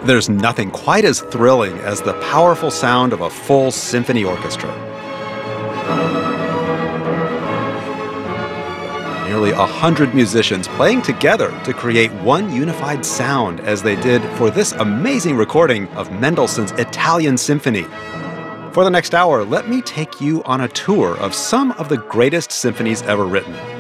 There's nothing quite as thrilling as the powerful sound of a full symphony orchestra. Nearly 100 musicians playing together to create one unified sound, as they did for this amazing recording of Mendelssohn's Italian Symphony. For the next hour, let me take you on a tour of some of the greatest symphonies ever written.